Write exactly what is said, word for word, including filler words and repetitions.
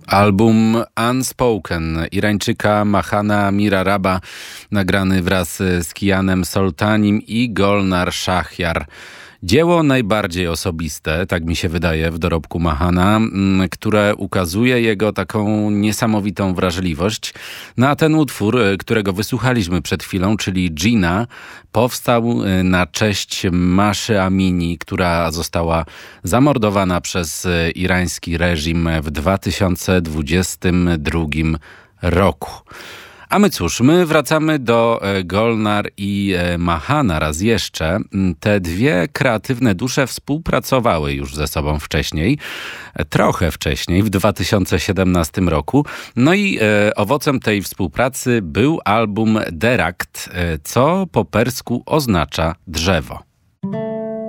Album Unspoken Irańczyka Mahana Miraraba, nagrany wraz z Kianem Soltanim i Golnar Shahriar. Dzieło najbardziej osobiste, tak mi się wydaje, w dorobku Mahana, które ukazuje jego taką niesamowitą wrażliwość. No a ten utwór, którego wysłuchaliśmy przed chwilą, czyli Gina, powstał na cześć Maszy Amini, która została zamordowana przez irański reżim w dwa tysiące dwudziestym drugim roku. A my cóż, my wracamy do Golnar i Mahana raz jeszcze. Te dwie kreatywne dusze współpracowały już ze sobą wcześniej, trochę wcześniej, w dwa tysiące siedemnastym roku. No i e, owocem tej współpracy był album Derakt, co po persku oznacza drzewo.